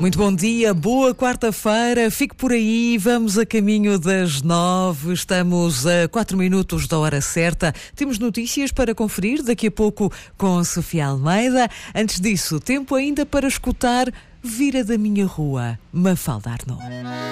Muito bom dia, boa quarta-feira, fique por aí, vamos a caminho das 9, estamos a 4 minutos da hora certa, temos notícias para conferir daqui a pouco com a Sofia Almeida. Antes disso, tempo ainda para escutar Vira da Minha Rua, Mafalda Arnaud.